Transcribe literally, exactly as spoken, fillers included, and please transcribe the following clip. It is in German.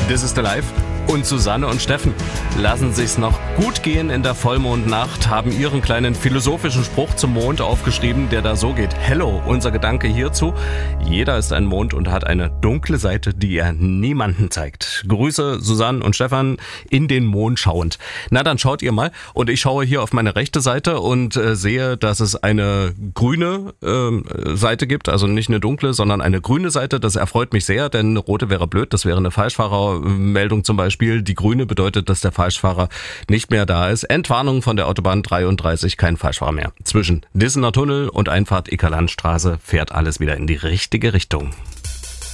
This is the Life. Und Susanne und Steffen lassen sich's noch gut gehen in der Vollmondnacht, haben ihren kleinen philosophischen Spruch zum Mond aufgeschrieben, der da so geht. Hello, unser Gedanke hierzu. Jeder ist ein Mond und hat eine dunkle Seite, die er niemanden zeigt. Grüße Susanne und Stefan, in den Mond schauend. Na, dann schaut ihr mal. Und ich schaue hier auf meine rechte Seite und äh, sehe, dass es eine grüne äh, Seite gibt. Also nicht eine dunkle, sondern eine grüne Seite. Das erfreut mich sehr, denn eine rote wäre blöd. Das wäre eine Falschfahrermeldung zum Beispiel. Die grüne bedeutet, dass der Falschfahrer nicht mehr da ist. Entwarnung von der Autobahn dreiunddreißig, kein Falschfahrer mehr. Zwischen Dissener Tunnel und Einfahrt Ickerlandstraße fährt alles wieder in die richtige Richtung.